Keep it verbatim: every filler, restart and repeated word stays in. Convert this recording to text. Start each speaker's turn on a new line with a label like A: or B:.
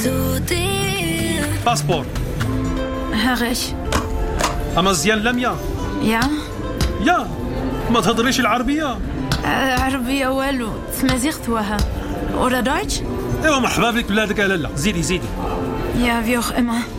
A: باسبور.
B: هغش.
A: أما زيان لميا.
B: يا
A: يا ما تهضريش العربية؟
B: عربية والو تمازيغت وها ولا دويتش.
A: ايوا مرحبا بك بلادك يا لالا. زيدي زيدي.
B: يا فيوخ اما